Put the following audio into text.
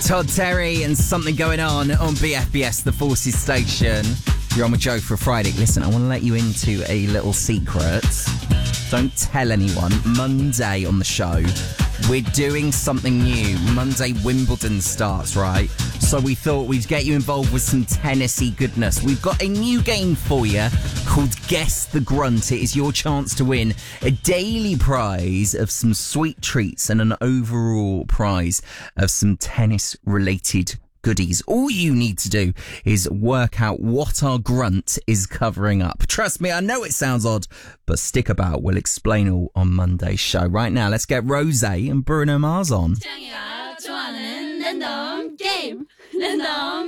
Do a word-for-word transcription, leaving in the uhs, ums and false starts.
Todd Terry and Something Going On on B F B S, the Forces station. You're on with Joe for a Friday. Listen, I want to let you into a little secret. Don't tell anyone. Monday on the show, we're doing something new. Monday, Wimbledon starts, right? So we thought we'd get you involved with some tennis-y goodness. We've got a new game for you called Guess the Grunt. It is your chance to win a daily prize of some sweet treats and an overall prize of some tennis-related goodies. All you need to do is work out what our grunt is covering up. Trust me, I know it sounds odd, but stick about. We'll explain all on Monday's show. Right now, let's get Rosé and Bruno Mars on. 좋아하는 랜덤 게임 랜덤